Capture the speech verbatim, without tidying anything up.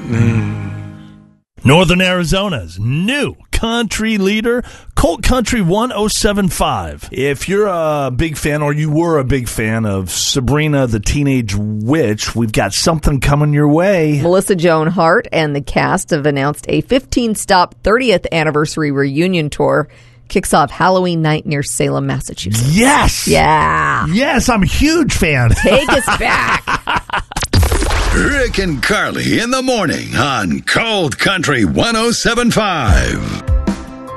Northern Arizona's new country leader, Colt Country one oh seven point five. If you're a big fan, or you were a big fan of Sabrina the Teenage Witch, we've got something coming your way. Melissa Joan Hart and the cast have announced a fifteen-stop thirtieth anniversary reunion tour. Kicks off Halloween night near Salem, Massachusetts. Yes! Yeah! Yes, I'm a huge fan. Take us back. Rick and Carly in the morning on Cold Country one oh seven point five.